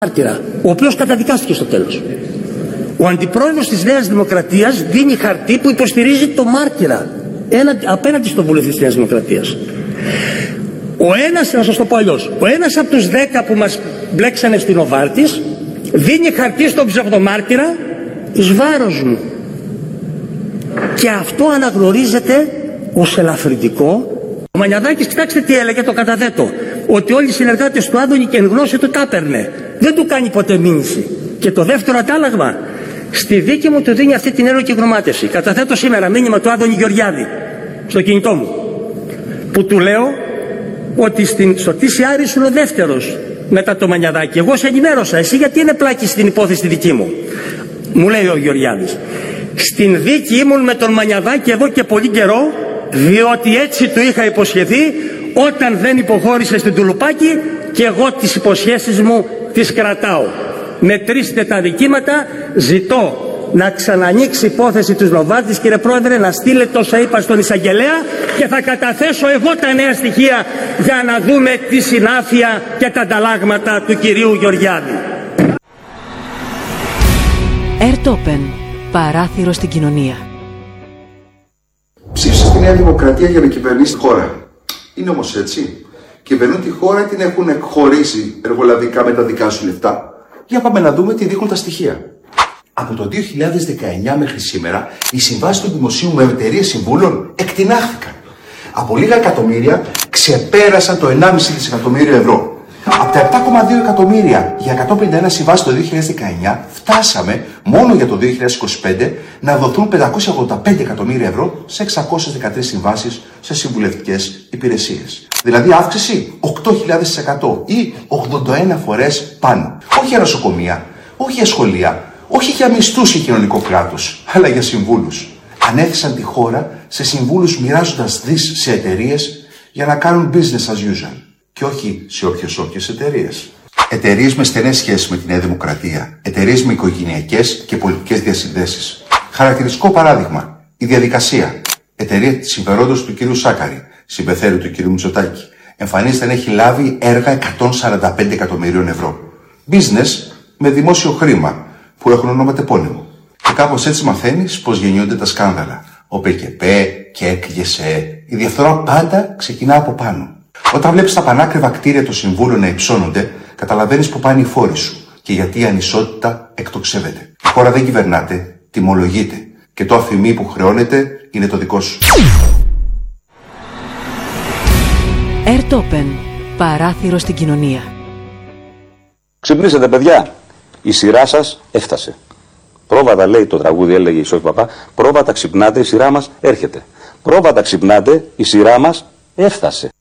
μάρτυρα, ο οποίος καταδικάστηκε στο τέλος. Ο αντιπρόεδρος της Νέας Δημοκρατίας δίνει χαρτί που υποστηρίζει το μάρτυρα απέναντι στον βουλευτή της Νέας Δημοκρατίας. Να σας το πω αλλιώς, ο ένας από τους 10 που μας μπλέξανε στην Οβάρτης δίνει χαρτί στον ψευδομάρτυρα εις βάρος μου. Και αυτό αναγνωρίζεται ως ελαφρυντικό. Ο Μανιαδάκης, κοιτάξτε τι έλεγε, το καταθέτω, ότι όλοι οι συνεργάτες του Άδωνη και εν γνώση του τα έπαιρνε. Δεν του κάνει ποτέ μήνυση. Και το δεύτερο αντάλλαγμα, στη δίκη μου του δίνει αυτή την έρωκη γνωμάτευση. Καταθέτω σήμερα μήνυμα του Άδωνη Γεωργιάδη στο κινητό μου, που του λέω ότι στο TCR ήσουν ο δεύτερος μετά το Μανιαδάκη. Εγώ σε ενημέρωσα, εσύ γιατί είναι πλάκη στην υπόθεση δική μου? Μου λέει ο Γεωργιάδης, στην δίκη ήμουν με τον Μανιαδάκη εδώ και πολύ καιρό, διότι έτσι του είχα υποσχεθεί όταν δεν υποχώρησε στην Τουλουπάκη, και εγώ τις υποσχέσεις μου τις κρατάω. Μετρήστε τα δικήματα, ζητώ να ξανανοίξει υπόθεση της Νοβάρτης, κύριε Πρόεδρε, να στείλετε όσα είπα στον εισαγγελέα και θα καταθέσω εγώ τα νέα στοιχεία για να δούμε τη συνάφεια και τα ανταλλάγματα του κυρίου Γεωργιάδη. Ερτόπεν, παράθυρο στην κοινωνία. Ψήφισε στη Νέα Δημοκρατία για να κυβερνήσει τη χώρα. Είναι όμως έτσι? Κυβερνούν τη χώρα, την έχουν εκχωρήσει εργολαβικά με τα δικά σου λεφτά? Για πάμε να δούμε τι δείχνουν τα στοιχεία. Από το 2019 μέχρι σήμερα, οι συμβάσεις του δημοσίου με εταιρείες συμβούλων εκτινάχθηκαν. Από λίγα εκατομμύρια ξεπέρασαν το 1,5 δισεκατομμύριο ευρώ. Από τα 7,2 εκατομμύρια για 151 συμβάσεις το 2019, φτάσαμε μόνο για το 2025 να δοθούν 585 εκατομμύρια ευρώ σε 613 συμβάσεις σε συμβουλευτικές υπηρεσίες. Δηλαδή αύξηση 8.000% ή 81 φορές πάνω. Όχι για νοσοκομεία, όχι για σχολεία, όχι για μισθούς και κοινωνικό κράτος, αλλά για συμβούλους. Ανέθεσαν τη χώρα σε συμβούλους μοιράζοντας δις σε εταιρείες για να κάνουν business as usual. Και όχι σε όποιες εταιρείες. Εταιρείες με στενές σχέσεις με τη Νέα Δημοκρατία. Εταιρείες με οικογενειακές και πολιτικές διασυνδέσεις. Χαρακτηριστικό παράδειγμα, η διαδικασία. Εταιρεία της συμφερόντος του κ. Σάκαρη, συμπεθέρου του κ. Μητσοτάκη. Εμφανίζεται να έχει λάβει έργα 145 εκατομμυρίων ευρώ. Business με δημόσιο χρήμα που έχουν ονοματεπώνυμο. Και κάπως έτσι μαθαίνεις πώς γεννιούνται τα σκάνδαλα. Ο ΠΚΠ, ΚΕΚ, ΓΕΣΕ. Η διαφθορά πάντα ξεκινά από πάνω. Όταν βλέπεις τα πανάκριβα κτίρια των συμβούλων να υψώνονται, καταλαβαίνεις που πάνε οι φόροι σου και γιατί η ανισότητα εκτοξεύεται. Η χώρα δεν κυβερνάται, τιμολογείται. Και το αφημί που χρεώνεται είναι το δικό σου. Ερτόπεν, παράθυρο στην κοινωνία. Ξυπνήσετε, παιδιά. Η σειρά σας έφτασε. Πρόβατα, λέει το τραγούδι, έλεγε η Σόφη Παπά. Πρόβατα ξυπνάτε, η σειρά μας έρχεται. Πρόβατα ξυπνάτε, η σειρά μας έφτασε.